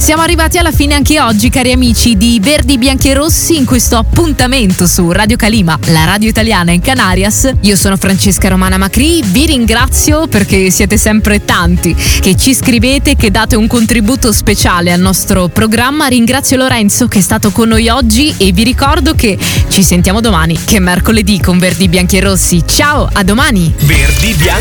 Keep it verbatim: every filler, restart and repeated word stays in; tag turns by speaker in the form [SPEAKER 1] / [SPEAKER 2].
[SPEAKER 1] Siamo arrivati alla fine anche oggi, cari amici di Verdi Bianchi e Rossi, in questo appuntamento su Radio Calima, la radio italiana in Canarias. Io sono Francesca Romana Macri, vi ringrazio perché siete sempre tanti che ci scrivete, che date un contributo speciale al nostro programma. Ringrazio Lorenzo che è stato con noi oggi e vi ricordo che ci sentiamo domani, che è mercoledì, con Verdi Bianchi e Rossi. Ciao, a domani!
[SPEAKER 2] Verdi Bianchi